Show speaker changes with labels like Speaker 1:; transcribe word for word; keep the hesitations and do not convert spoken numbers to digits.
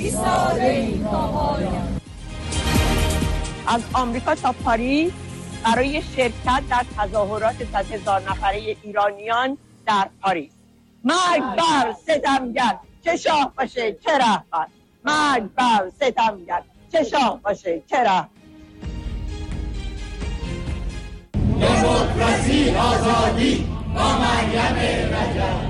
Speaker 1: از آمریکا تا پاریس برای شرکت در تظاهرات صد هزار نفره ایرانیان در پاریس. مرگ بر ستمگر، چه شاه باشه چه رهبر. مرگ بر ستمگر، چه شاه باشه چه رهبر.
Speaker 2: دموکراسی آزادی با مریم رجب.